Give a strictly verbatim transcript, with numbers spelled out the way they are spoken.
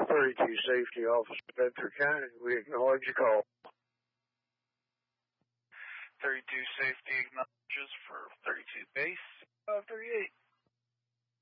thirty-two Safety, Officer Bedford County. We acknowledge your call. thirty-two Safety acknowledges for